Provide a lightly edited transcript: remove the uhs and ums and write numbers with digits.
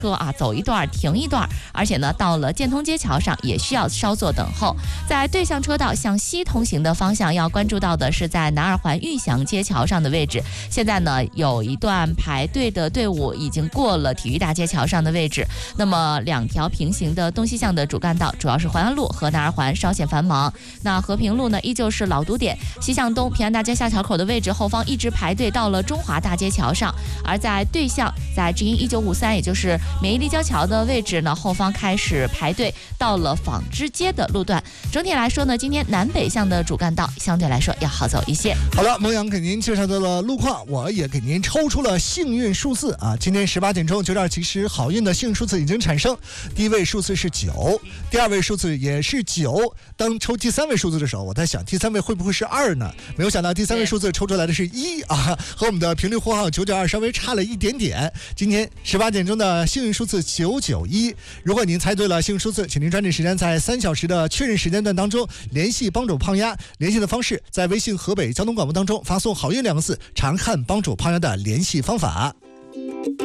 车啊走一段停一段，而且呢到了建通街桥上也需要稍作等候。在对向车道向西通行的方向要关注到的是在南二环玉祥街桥上的位置，现在呢有一段排队的队伍已经过了体育大街桥上的位置。那么两条平行的东西向的主干道主要是淮安路和南二环稍显繁忙。那和平路呢依旧是老堵点，西向东平安大街下桥口的位置后方一直排队到了中华大街桥上，而在对向在直营1953也就是免疫立交桥的位置呢，后方开始排队到了纺织街的路段。整体来说呢，今天南北向的主干道相对来说要好走一些。 好了，蒙阳给您介绍到了路况，我也给您抽出了幸运数字啊！今天18点钟9点其实好运的幸运数字已经产生，第一位数字是9，第二位数字也是9。当抽第三位数字的时候，我在想第三位会不会是2呢？没有想到第三位数字抽出来的是1啊，和我们的频率呼号992稍微差了一点点。今天18点钟的幸运数字991，如果您猜对了幸运数字，请您抓紧时间在3小时的确认时间段当中联系帮主胖丫。联系的方式在微信河北交通广播当中发送好运2个字，查看帮主胖丫的联系方法。